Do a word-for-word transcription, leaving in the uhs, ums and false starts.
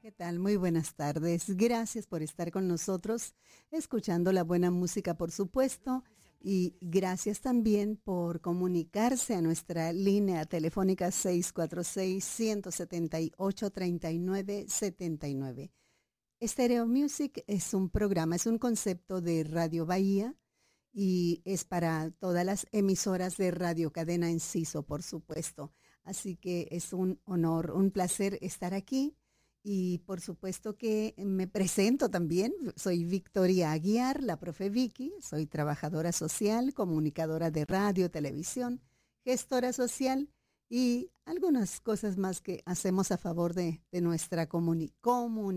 ¿Qué tal? Muy buenas tardes. Gracias por estar con nosotros, escuchando la buena música, por supuesto, y gracias también por comunicarse a nuestra línea telefónica seis cuatro seis, uno siete ocho, tres nueve siete nueve. Stereo Music es un programa, es un concepto de Radio Bahía y es para todas las emisoras de Radio Cadena Enciso, por supuesto. Así que es un honor, un placer estar aquí. Y por supuesto que me presento también, soy Victoria Aguiar, la profe Vicky, soy trabajadora social, comunicadora de radio, televisión, gestora social y algunas cosas más que hacemos a favor de, de nuestra comunidad.